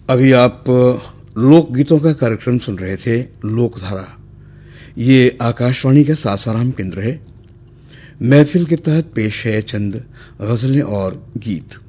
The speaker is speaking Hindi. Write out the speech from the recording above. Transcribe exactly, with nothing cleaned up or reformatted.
अभी आप लोकगीतों का कार्यक्रम सुन रहे थे, लोकधारा। ये आकाशवाणी का सासाराम केंद्र है। महफिल के तहत पेश है चंद गजलें और गीत।